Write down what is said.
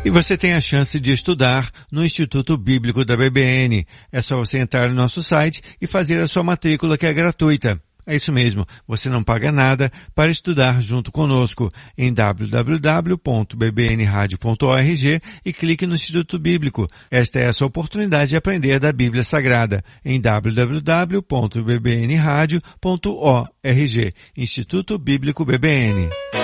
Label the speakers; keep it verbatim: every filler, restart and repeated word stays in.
Speaker 1: E você tem a chance de estudar no Instituto Bíblico da B B N. É só você entrar no nosso site e fazer a sua matrícula, que é gratuita. É isso mesmo, você não paga nada para estudar junto conosco em w w w ponto b b n radio ponto org e clique no Instituto Bíblico. Esta é a sua oportunidade de aprender da Bíblia Sagrada em w w w ponto b b n radio ponto org. Instituto Bíblico B B N.